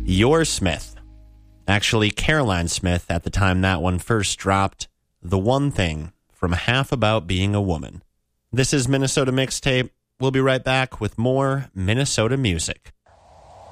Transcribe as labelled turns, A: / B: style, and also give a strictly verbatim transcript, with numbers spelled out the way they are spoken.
A: Your Smith. Actually, Caroline Smith at the time that one first dropped. The One Thing from Half About Being a Woman. This is Minnesota Mixtape. We'll be right back with more Minnesota music.